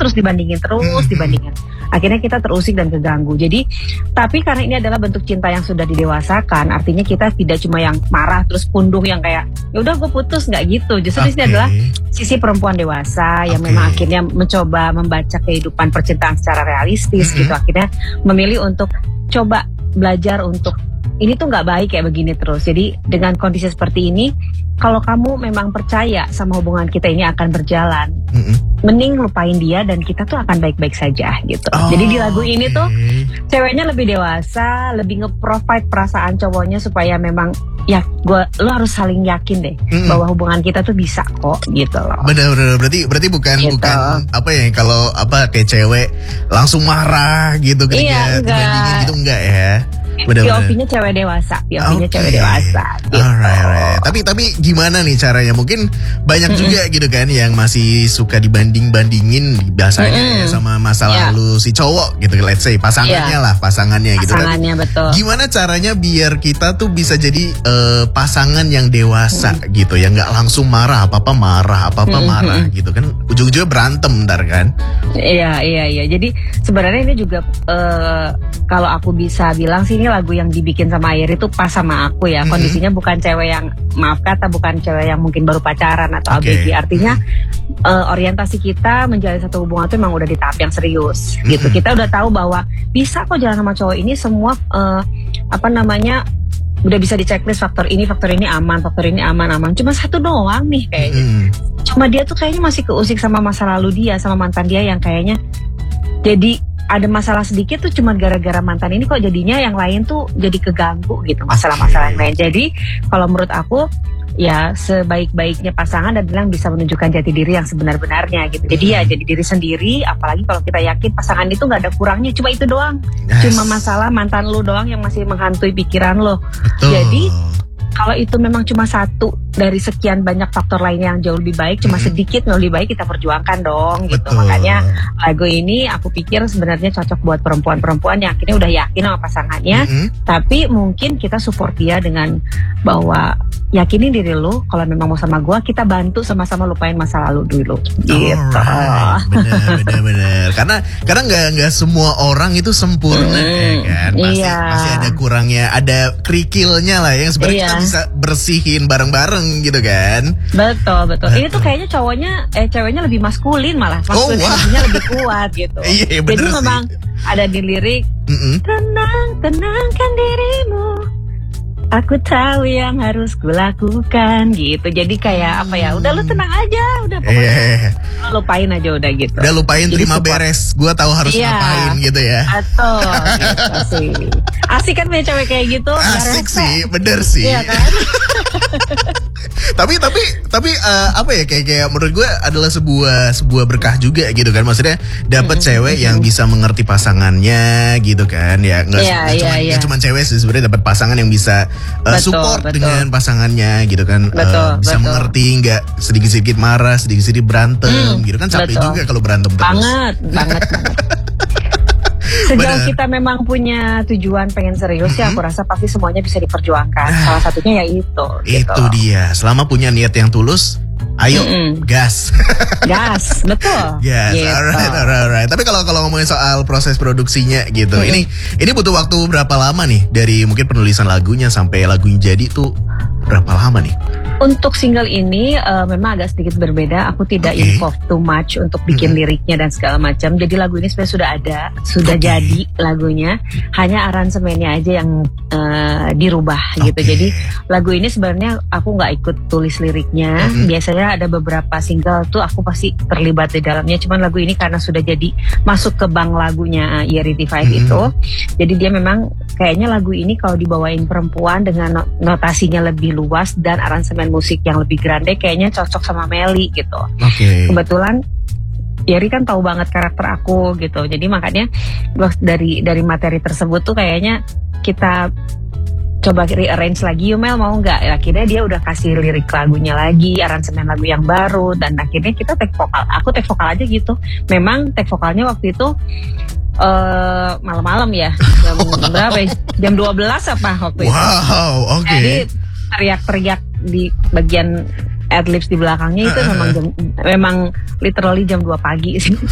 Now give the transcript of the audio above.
terus dibandingin dibandingin. Akhirnya kita terusik dan keganggu. Jadi tapi karena ini adalah bentuk cinta yang sudah didewasakan, artinya kita tidak cuma yang marah terus punduh yang kayak ya udah gue putus, nggak gitu. Justru ini adalah sisi perempuan dewasa yang memang akhirnya mencoba membaca kehidupan percintaan secara realistis gitu. Akhirnya memilih untuk coba belajar untuk ini tuh nggak baik kayak begini terus. Jadi dengan kondisi seperti ini, kalau kamu memang percaya sama hubungan kita ini akan berjalan, mending lupain dia dan kita tuh akan baik-baik saja gitu. Jadi di lagu ini tuh ceweknya lebih dewasa, lebih nge-provide perasaan cowoknya supaya memang ya lo harus saling yakin deh bahwa hubungan kita tuh bisa kok gitu loh. Bener. Berarti bukan gitu. Bukan apa ya, kalau apa kayak cewek langsung marah gitu ketika dibandingin gitu, enggak ya. POV-nya cewek dewasa, cewek dewasa gitu. Alright. Tapi gimana nih caranya? Mungkin banyak juga gitu kan yang masih suka dibanding-bandingin biasanya sama masa lalu si cowok gitu, let's say pasangannya gitu kan. Pasangannya, betul. Gimana caranya biar kita tuh bisa jadi pasangan yang dewasa gitu, yang nggak langsung marah apa-apa marah gitu kan, ujung-ujungnya berantem ntar kan. Iya. Jadi sebenarnya ini juga kalau aku bisa bilang sih, ini lagu yang dibikin sama Ayer itu pas sama aku ya. Kondisinya bukan cewek yang, maaf kata, bukan cewek yang mungkin baru pacaran atau ABG. Artinya orientasi kita menjalin satu hubungan itu memang udah di tahap yang serius gitu. Kita udah tahu bahwa bisa kok jalan sama cowok ini semua udah bisa di checklist faktor ini aman. Cuma satu doang nih kayaknya. Cuma dia tuh kayaknya masih keusik sama masa lalu dia, sama mantan dia yang kayaknya jadi ada masalah sedikit tuh cuma gara-gara mantan ini kok jadinya yang lain tuh jadi keganggu gitu, masalah-masalah yang lain. Jadi kalau menurut aku ya sebaik-baiknya pasangan adalah bisa menunjukkan jati diri yang sebenar-benarnya gitu. Jadi ya jadi diri sendiri, apalagi kalau kita yakin pasangan itu gak ada kurangnya, cuma itu doang. Cuma masalah mantan lu doang yang masih menghantui pikiran lo. Jadi kalau itu memang cuma satu dari sekian banyak faktor lainnya yang jauh lebih baik, cuma sedikit yang lebih baik, kita perjuangkan dong gitu. Makanya lagu ini aku pikir sebenarnya cocok buat perempuan-perempuan yang akhirnya udah yakin sama pasangannya, tapi mungkin kita support dia dengan bahwa yakinin diri lu, kalau memang mau sama gua, kita bantu sama-sama lupain masa lalu dulu gitu. Bener. Karena nggak semua orang itu sempurna ya kan. Pasti ada kurangnya, ada kerikilnya lah yang sebenarnya kita bisa bersihin bareng-bareng gitu kan. Betul. Ini tuh kayaknya ceweknya lebih maskulin malah. Maskulinnya lebih kuat gitu. Iya, jadi memang ada di lirik tenangkan dirimu, aku tahu yang harus kulakukan gitu. Jadi kayak apa ya, udah lu tenang aja, udah pokoknya lupain aja udah gitu. Udah lupain, jadi terima beres, gue tahu harus ngapain gitu ya. Atau gitu sih. Asik kan punya cewek kayak gitu. Asik sih, bener sih. Iya kan? tapi apa ya, kayak menurut gue adalah sebuah berkah juga gitu kan. Maksudnya dapat cewek yang bisa mengerti pasangannya gitu kan. Ya nggak cuma cewek sih sebenarnya, dapat pasangan yang bisa support dengan pasangannya gitu kan. Bisa mengerti, nggak sedikit-sedikit marah, sedikit-sedikit berantem gitu kan. Capek juga kalau berantem terus. Banget. Sejauh kita memang punya tujuan pengen serius ya, aku rasa pasti semuanya bisa diperjuangkan. Salah satunya ya itu. Itu dia. Selama punya niat yang tulus, ayo gas. Gas, betul. Yes, gitu. Alright. Tapi kalau ngomongin soal proses produksinya gitu, ini butuh waktu berapa lama nih dari mungkin penulisan lagunya sampai lagunya jadi tuh berapa lama nih? Untuk single ini memang agak sedikit berbeda. Aku tidak involve too much untuk bikin liriknya dan segala macam. Jadi lagu ini sebenarnya sudah jadi lagunya. Hanya aransemennya aja yang dirubah gitu. Jadi lagu ini sebenarnya aku nggak ikut tulis liriknya. Biasanya ada beberapa single tuh aku pasti terlibat di dalamnya. Cuman lagu ini karena sudah jadi masuk ke bank lagunya Yerity 5 itu. Jadi dia memang kayaknya lagu ini kalau dibawain perempuan dengan notasinya lebih luas dan aransemen musik yang lebih grande, kayaknya cocok sama Melly gitu. Kebetulan Yeri kan tahu banget karakter aku gitu. Jadi makanya dari materi tersebut tuh kayaknya kita coba rearrange lagi, yuk Mel mau nggak? Akhirnya dia udah kasih lirik lagunya lagi, aransemen lagu yang baru, dan akhirnya kita take vokal. Aku take vokal aja gitu. Memang take vokalnya waktu itu malam-malam ya, jam berapa ya? Jam 12 apa waktu itu. Jadi teriak-teriak di bagian adlibs di belakangnya itu memang literally jam 2 pagi sih.